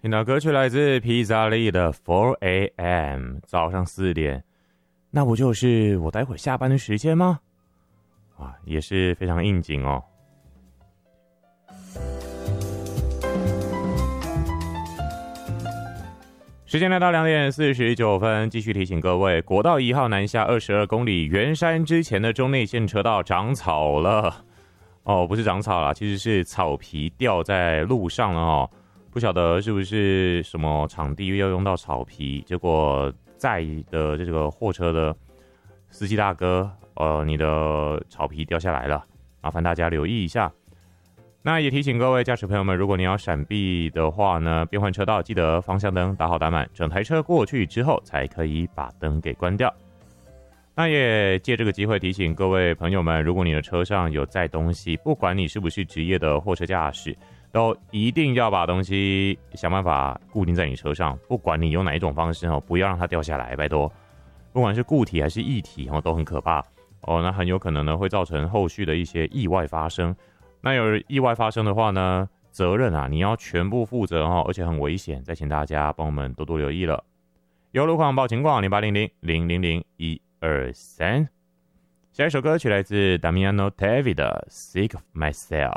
听到歌曲来自披萨利的 4am， 早上4点，那不就是我待会下班的时间吗？哇，也是非常应景哦。时间来到2点49分，继续提醒各位，国道1号南下22公里圆山之前的中内线车道长草了。哦，不是长草啦，其实是草皮掉在路上了哦。不晓得是不是什么场地要用到草皮，结果载的这个货车的司机大哥，你的草皮掉下来了，麻烦大家留意一下。那也提醒各位驾驶朋友们，如果你要闪避的话呢，变换车道记得方向灯打好打满，整台车过去之后才可以把灯给关掉。那也借这个机会提醒各位朋友们，如果你的车上有载东西，不管你是不是职业的货车驾驶，都一定要把东西想办法固定在你车上，不管你用哪一种方式哦，不要让它掉下来，拜托。不管是固体还是液体哦，都很可怕哦，那很有可能呢会造成后续的一些意外发生。那有意外发生的话呢，责任啊你要全部负责哦，而且很危险，再请大家帮我们多多留意了。有路况报情况0800-000-123。下一首歌曲来自 Damiano Tevi 的 Sick of Myself。